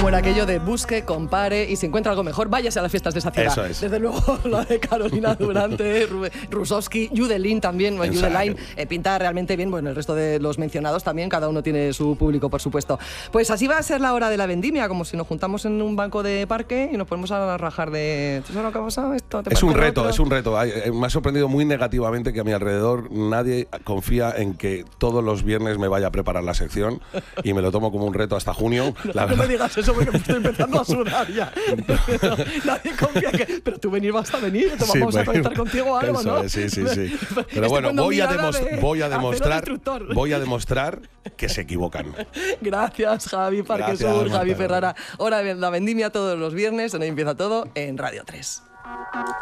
Como era aquello de busque, compare y si encuentra algo mejor, váyase a las fiestas de esa ciudad. Eso es. Desde luego, la de Carolina Durante, Rusowski, Judelin también, Judeline, pinta realmente bien. Bueno, el resto de los mencionados también, cada uno tiene su público, por supuesto. Pues así va a ser la hora de la vendimia, como si nos juntamos en un banco de parque y nos ponemos a rajar de... ¿Tú sabes lo que ha pasado? Es un reto. Me ha sorprendido muy negativamente que a mi alrededor nadie confía en que todos los viernes me vaya a preparar la sección y me lo tomo como un reto hasta junio. No me digas eso porque me estoy empezando a sudar ya. Nadie confía que... Pero tú vas a venir, vamos a conectar contigo algo, eso, ¿no? Sí. Pero bueno, voy a demostrar que se equivocan. Gracias, Javi Parquesur, Javi Ferrara. Hora de la vendimia todos los viernes, donde empieza todo en Radio 3.